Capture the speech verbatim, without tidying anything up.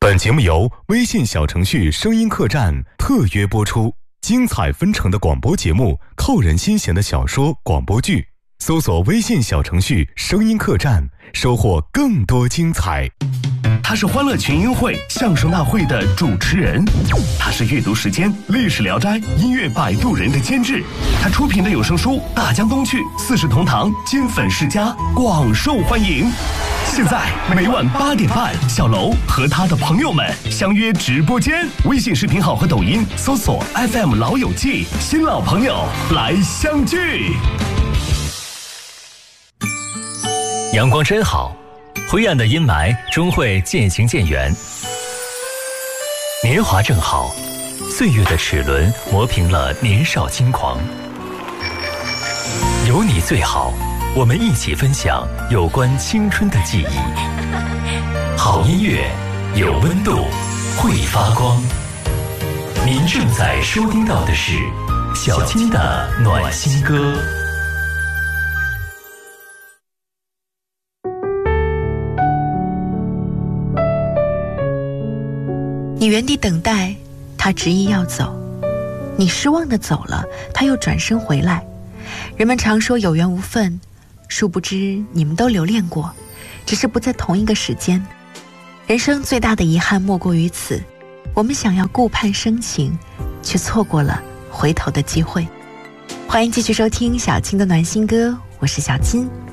本节目由微信小程序声音客栈特约播出，精彩纷呈的广播节目，扣人心弦的小说广播剧，搜索微信小程序声音客栈，收获更多精彩。 他是欢乐群英会相声大会的主持人，他是阅读时间历史聊斋音乐摆渡人的监制，他出品的有声书大江东去四世同堂金粉世家广受欢迎。现在每晚八点半，小楼和他的朋友们相约直播间，微信视频号和抖音搜索 F M 老友记，新老朋友来相聚。 阳光真好，灰暗的阴霾终会渐行渐远。年华正好，岁月的齿轮磨平了年少轻狂。有你最好，我们一起分享有关青春的记忆。好音乐，有温度，会发光。您正在收听到的是小金的暖心歌。 你原地等待，他执意要走；你失望地走了，他又转身回来。人们常说有缘无分，殊不知你们都留恋过，只是不在同一个时间。人生最大的遗憾莫过于此，我们想要顾盼生情，却错过了回头的机会。欢迎继续收听小金的暖心歌，我是小金。